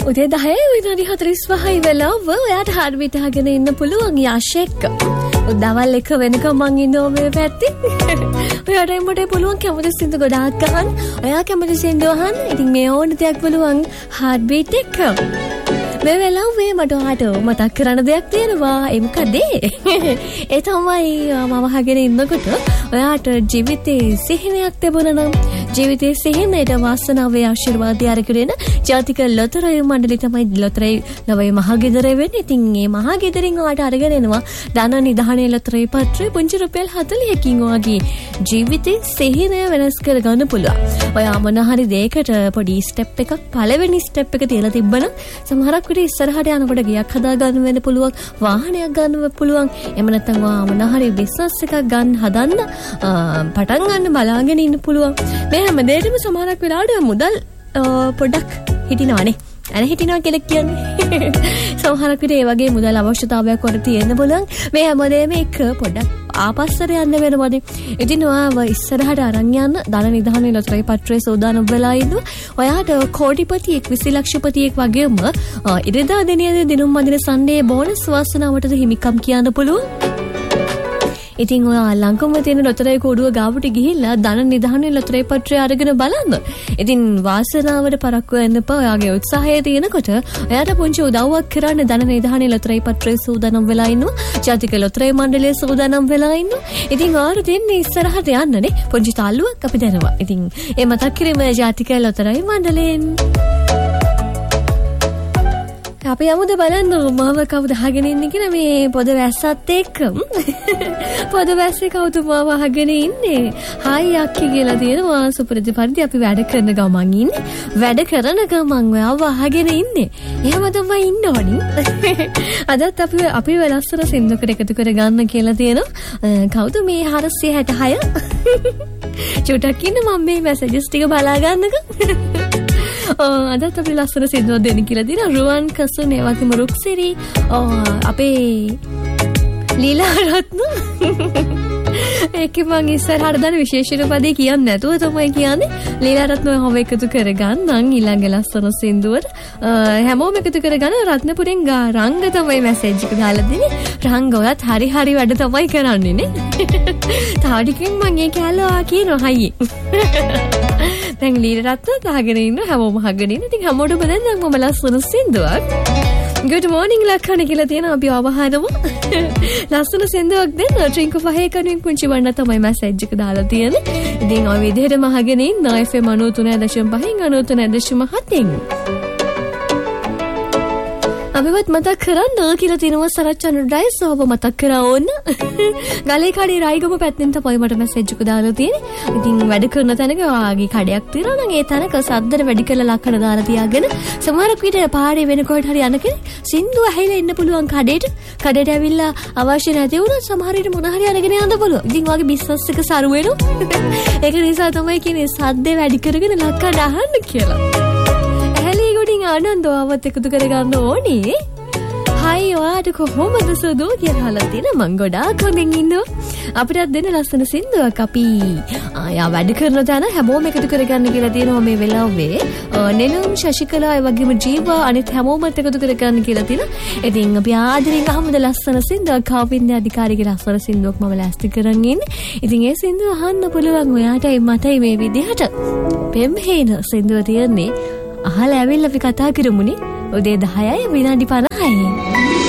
උදේ 10 විනාඩි 45යි වෙලාව. ඔයාට හාඩ් බීට් අහගෙන ඉන්න පුළුවන් යාෂෙක්. උදවල් එක වෙනකම් මං ඉන්නෝ මේ පැත්තේ. ඔයාට එමුට පුළුවන් කැමති සින්දු ගොඩාක් අහන්න. ඔයා කැමති සින්දු අහන්න. ඉතින් මේ ඕන දෙයක් පුළුවන් හාඩ් බීට් එක. මේ වෙලාවේ මට ඔයාට මතක් කරන්න දෙයක් තියෙනවා. ඒ මොකද? ඒ තමයි මම අහගෙන ඉන්නකොට ඔයාට ජීවිතේ සිහිනයක් තිබුණා නම් ජීවිතේ සිහිනයට වාසනාවේ ආශිර්වාදය අරගෙන ජාතික ලොතරැයි මණ්ඩලය තමයි ලොතරැයි ලවයි මහගෙදරේ වෙන්නේ. ඉතින් මේ මහගෙදරින් ඔයාට අරගෙන එනවා ධන නිධානයේ ලොතරැයි පත්‍රය පුංචි රුපියල් 40කින් ඔයාගේ ජීවිතේ සිහිනය වෙනස් කරගන්න පුළුවන්. ඔයා මොන හරි දෙයකට පොඩි ස්ටෙප් එකක් පළවෙනි ස්ටෙප් එක තියලා තිබ්බනම් සමහරක් විට ඉස්සරහට යනකොට ගියක් හදා ගන්න වෙන්න පුළුවන්, වාහනයක් ගන්න පුළුවන්. එහෙම නැත්නම් ඔයා මොන හරි බිස්නස් එකක් ගන්න හදන්න පටන් ගන්න බලාගෙන ඉන්න පුළුවන්. මේ හැම දෙයකම සමහරක් වෙලාවට මුදල් පොඩ්ඩක් හිටිනවනේ. අර හිටිනවා කියලා කියන්නේ. සමහරක් විට ඒ වගේ මුදල් අවශ්‍යතාවයක් වල තියෙන්න බලන් මේ හැමදේම එක පොඩ්ඩක් ආපස්සට යන්න වෙනවනේ. ඉතින් ඔයාව ඉස්සරහට අරන් යන්න ධන නිධානයේ ලොතරැයි පත්‍රයේ සෝදානම් වෙලා ඉන්නවා. ඔයාට කෝටිපතියෙක් 20 ලක්ෂපතියෙක් වගේම ඉරිදා දිනයේ දිනුම් මදින සන්ඩේ බෝනස් වාසනාවටද හිමිකම් කියන්න පුළුවන්. ඉතින් ඔයා ලංකම තියෙන ලොතරැයි කෝඩුව ගාවට ගිහිල්ලා ධන නිධානයේ ලොතරැයි පත්‍රය අරගෙන බලන්න. ඉතින් වාසනාවට පරක්කු වෙන්න එපා. ඔයාගේ උත්සාහය තියෙනකොට ඔයාට පුංචි උදව්වක් කරන්න ධන නිධානයේ ලොතරැයි පත්‍රයේ සූදානම් වෙලා ඉන්නවා. ජාතික ලොතරැයි මණ්ඩලයේ සූදානම් වෙලා ඉන්නවා. ඉතින් ඔයාට දෙන්නේ ඉස්සරහට යන්නනේ. පුංචි තාල්ලුවක් අපි දෙනවා. ඉතින් ඒ මතක් කිරීම ජාතික ලොතරැයි මණ්ඩලයෙන්. අපි යමුද බලන්න මාව කවුද අහගෙන ඉන්නේ කියලා මේ පොද වැස්සත් එක්ක. පොද වැස්සේ කවුද මාව අහගෙන ඉන්නේ? හායි අක්කි කියලා තියෙනවා. සුපරිදි පරිදි අපි වැඩ කරන ගමන් ඉන්නේ. වැඩ කරන ගමන් ඔයාව අහගෙන ඉන්නේ. එහෙම තමයි ඉන්න ඕනි. අදත් අපි ලස්සන සින්දුවකට එකතු කර ගන්න කියලා තියෙනවා. කවුද මේ 466? චුටක් ඉන්න මම මේ මැසේජස් ටික බලා ගන්නකෝ. අදත් අපි ලස්සන සින්දුවක් දෙන්න කියලා දිනා රුවන් කසුන් ඒ වගේම රුක්සිරි අපේ ලීලා රත්න ඒකේ මං ඉස්සරහට දාන විශේෂණ පදේ කියන්නේ නැතුව තමයි කියන්නේ ලීලා රත්න හොව එකතු කරගන්න ඊළඟ ලස්සන සින්දුවට හැමෝම එකතු කරගන්න රත්නපුරෙන් රංග තමයි මැසේජ් එක දාලා දෙන්නේ රංග ඔයත් හරි වැඩ තමයි කරන්නේ නේ තාඩිකින් මං ඒ කැලෝ කියනවා හයියේ දැන් ලීලා රත්න අහගෙන ඉන්න හැමෝම අහගෙන ඉන්න ඉතින් හැමෝටම දැන් මම ලස්සන සින්දුවක් good morning ලක්ෂණ කියලා තියෙන අපි අවහනම ලස්සන සින්දුවක් දෙන්න ට්‍රින්ක් 5 කණුවෙන් පුංචි වන්න තමයි මැසේජ් එක දාලා තියෙන්නේ. ඉතින් ඔය විදිහටම අහගෙන ඉන්න FM 93.5 93.7 අපිවත් මතක් කරන්න කියලා තියෙනවා සරත් චන්ද්‍රඩයි සෝව මතක් කරා ඕන. ගලේ කඩේ රයිගම පැත්තෙන් තමයි මට මැසේජ් එක දාලා තියෙන්නේ. ඉතින් වැඩ කරන තැනක ආගේ කඩයක් තියෙනවා නම් ඒ තැනක සද්දර වැඩි කරලා ලක්කන දාලා තියාගෙන සමහරක් විට පාරේ වෙන කොහෙට හරි යන කෙනෙක් සින්දුව ඇහිලා ඉන්න පුළුවන් කඩේට ඇවිල්ලා අවශ්‍ය නැති වුණොත් සමහර විට මොන හරි අරගෙන යන්න පුළුවන්. ඉතින් වාගේ බිස්නස් එක සරු වෙනවා. ඒක නිසා තමයි කියන්නේ සද්දේ වැඩි කරගෙන ලක්කන අහන්න කියලා. ගොඩින් ආනන්දවවත් එකතු කරගන්න ඕනේ. හයි ඔයාට කොහොමද සුදු කියලා අහලා තියෙන මං ගොඩාක් හොඳින් ඉන්නවා. අපිටත් දෙන්න ලස්සන සින්දුවක් අපි යා වැඩ කරන තැන හැමෝම එකතු කරගන්න කියලා තියෙනවා මේ වෙලාවේ. නෙළුම් ශශිකලා ඒ වගේම ජීවා අනිත් හැමෝම එකතු කරගන්න කියලා තියෙනවා. ඉතින් අපි ආදරෙන් අහමුද ලස්සන සින්දුවක් කාපින්නේ අධිකාරිගේ ලස්සන සින්දුවක් මම ලෑස්ති කරන් ඉන්නේ. ඉතින් ඒ සින්දුව අහන්න පුළුවන් ඔයාටයි මටයි මේ විදිහට. පෙම්හේන සින්දුව තියන්නේ අහලා ඇවිල්ලා අපි කතා කරමුනේ. උදේ 10යි විනාඩි 50යි.